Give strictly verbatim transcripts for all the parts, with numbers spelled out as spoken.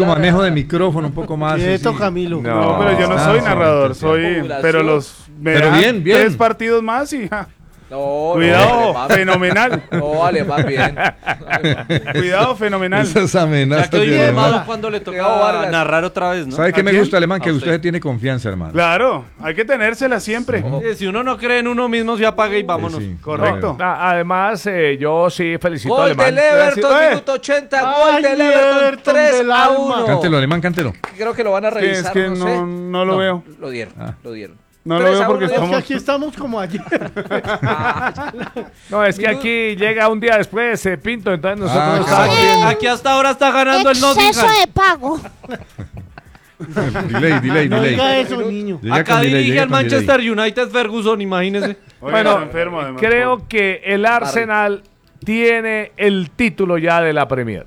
poquitico manejo de micrófono, un poco más. Quieto, sí. Camilo. No, no, pero yo no soy narrador, soy, pero los me pero bien, bien. tres partidos más y ja. No, Cuidado, no, fenomenal. No, vale, más bien. Cuidado, fenomenal. Esas amenazas. Ya que hoy de es malo Alemán. cuando le Cuidado, toca Vargas. narrar otra vez, ¿no? ¿Sabe qué ¿A me quién? gusta, Alemán? Que A usted usted. tiene confianza, hermano. Claro, hay que tenérsela siempre. No. Eh, Si uno no cree en uno mismo, se apaga y vámonos. Sí, sí. Correcto. A- Además, eh, yo sí felicito a Gol Alemán. del Everton, Gracias. minuto ochenta. Ay, Gol del Everton, Everton tres del a alma. uno. Cántelo, Alemán, cántelo. Creo que lo van a Sí, revisar. es que no, no, sé. no lo veo. Lo dieron, Ah. lo dieron. No lo tres veo a porque uno, Es que estamos... aquí estamos como ayer. No, es que aquí llega un día después, eh, Pinto, entonces nosotros Ah, no sí. estamos Aquí, viendo. aquí hasta ahora está ganando el Exceso Nottingham. de pago. delay, delay, No delay. diga eso, niño. Llega Acá con delay, dirige llega el con delay. Manchester United Ferguson, imagínese. Oye, Bueno, está enfermo, además, Creo que el Arsenal tiene el título ya de la Premier.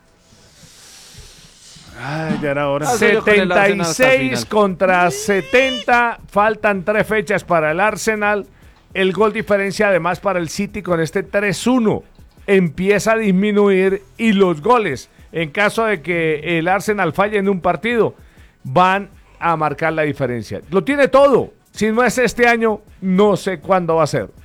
Ay, ya era hora. Ah, sí. con el Arsenal hasta el setenta y seis final. contra setenta, faltan tres fechas para el Arsenal. El gol diferencia además para el City con este tres uno. Empieza a disminuir y los goles, en caso de que el Arsenal falle en un partido, van a marcar la diferencia. Lo tiene todo. Si no es este año, no sé cuándo va a ser.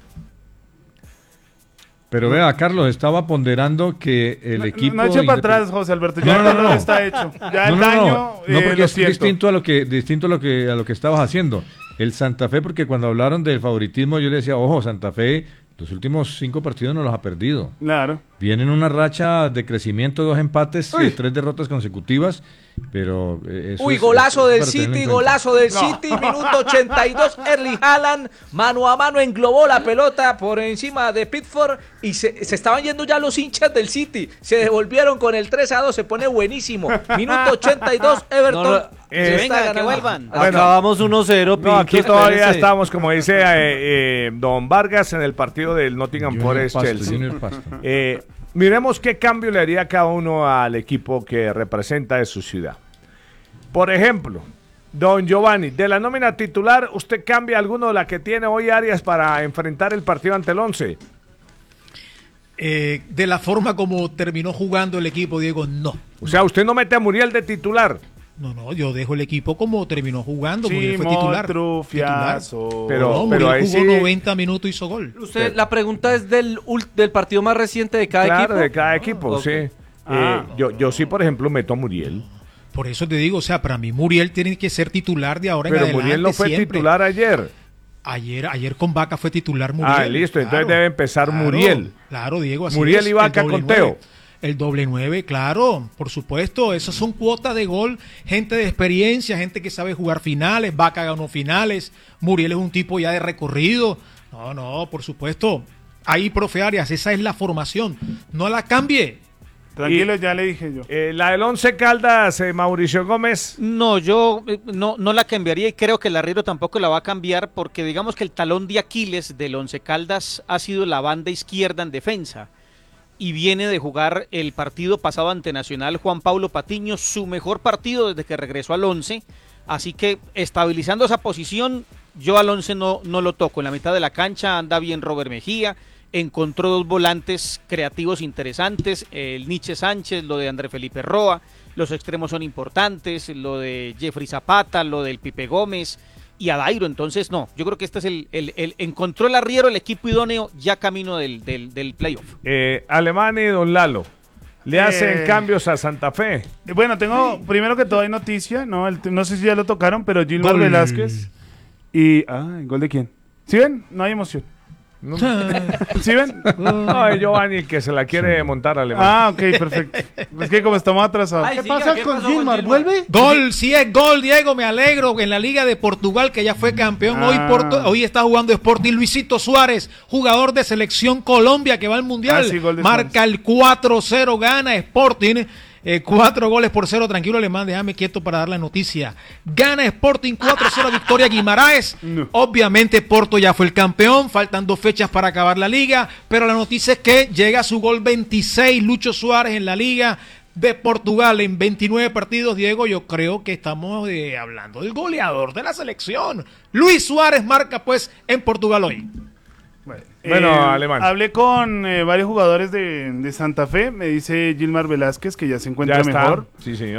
Pero vea, Carlos, estaba ponderando que el equipo... No eche para independ- atrás, José Alberto. Ya No, el no, error no. está hecho. Ya No, el no, daño, no, no, eh, porque lo es siento. distinto a lo que distinto a lo que a lo que estabas haciendo. El Santa Fe, porque cuando hablaron del favoritismo, yo le decía, ojo, Santa Fe, los últimos cinco partidos no los ha perdido. Claro. Viene en una racha de crecimiento, dos empates, eh, tres derrotas consecutivas, pero eh, eso Uy, es- golazo eso es del para tenerlo en City, cuenta. golazo del City, minuto ochenta y dos, Erling Haaland, mano a mano englobó la pelota por encima de Pickford y se, se estaban yendo ya los hinchas del City, se devolvieron con el tres a dos, se pone buenísimo, minuto ochenta y dos, Everton. No, no, se eh, está venga, que ganando. vuelvan. Bueno. Acabamos uno cero, No, aquí Pinto, todavía espérese. estamos, como dice eh, eh, Don Vargas, en el partido del Nottingham Junior Forest Pasto, Chelsea. Junior Pasto. Eh, miremos qué cambio le haría cada uno al equipo que representa de su ciudad. Por ejemplo, Don Giovanni, de la nómina titular, ¿usted cambia alguno de la que tiene hoy Arias para enfrentar el partido ante el once? Eh, de la forma como terminó jugando el equipo, Diego, no. O sea, usted no mete a Muriel de titular. No, no, yo dejo el equipo como terminó jugando. Sí, Muriel fue titular. Trufiazo. Pero- No, Muriel ahí jugó sí- noventa minutos y hizo gol. Usted, la pregunta es del, ul- del partido más reciente de cada Claro, equipo. de cada equipo, ok. sí. Ah. Eh, yo, yo sí, por ejemplo, meto a Muriel. Por eso te digo, o sea, para mí Muriel tiene que ser titular de ahora en Pero adelante. Muriel no fue siempre. titular ayer. Ayer, ayer con Vaca fue titular Muriel. Ah, listo, entonces claro, debe empezar claro, Muriel. Claro, Diego, así Muriel es, y el Vaca doble con nueve. Teo. El doble nueve, claro, por supuesto, esas son cuotas de gol, gente de experiencia, gente que sabe jugar finales, Vaca ganó finales, Muriel es un tipo ya de recorrido. No, no, por supuesto. Ahí, profe Arias, esa es la formación. No la cambie. Tranquilo, ya le dije yo. Eh, la del Once Caldas, eh, Mauricio Gómez. No, yo eh, no, no la cambiaría y creo que el Arriero tampoco la va a cambiar porque digamos que el talón de Aquiles del Once Caldas ha sido la banda izquierda en defensa y viene de jugar el partido pasado ante Nacional Juan Pablo Patiño, su mejor partido desde que regresó al Once, así que estabilizando esa posición, yo al Once no, no lo toco, en la mitad de la cancha anda bien Robert Mejía, encontró dos volantes creativos interesantes, el Nietzsche Sánchez, lo de André Felipe Roa, los extremos son importantes, lo de Jeffrey Zapata, lo del Pipe Gómez y a Dairo, entonces no, yo creo que este es el, el, el encontró el Arriero, el equipo idóneo ya camino del, del, del playoff. Eh, Alemán y Don Lalo. Le Eh, hacen cambios a Santa Fe. Eh, Bueno, tengo, primero que todo hay noticia, ¿no? El- no sé si ya lo tocaron, pero Gilmar Gol. Velázquez y... Ah, ¿gol de quién? ¿Sí ven? No hay emoción. No. ¿Sí ven? Ay, Giovanni, que se la quiere montar Alemán. Ah, ok, perfecto. Es que como estamos atrasados. Ay, ¿Qué siga, pasa ¿qué con pasó con Gilmar? Gilmar? ¿Vuelve? Gol, sí es gol, Diego, me alegro. En la Liga de Portugal, que ya fue campeón, hoy, Ah. Porto- hoy está jugando Sporting. Luisito Suárez, jugador de Selección Colombia que va al Mundial, Ah, sí, gol de marca el cuatro cero, gana Sporting. Eh, cuatro goles por cero, tranquilo Alemán, déjame quieto para dar la noticia. Gana Sporting cuatro cero, victoria Guimaraes. No. Obviamente Porto ya fue el campeón, faltan dos fechas para acabar la liga, pero la noticia es que llega a su gol veintiséis, Lucho Suárez en la Liga de Portugal en veintinueve partidos. Diego, yo creo que estamos eh, hablando del goleador de la selección. Luis Suárez marca pues en Portugal hoy. Bueno, Alemán. Hablé con eh, varios jugadores de, de Santa Fe. Me dice Gilmar Velázquez que ya se encuentra Ya está. mejor. Sí, señor.